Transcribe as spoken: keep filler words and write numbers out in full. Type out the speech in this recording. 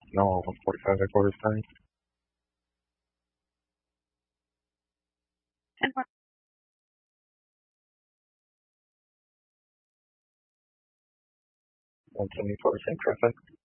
No, one forty-five at quarters time. And what one seventy-four, same traffic.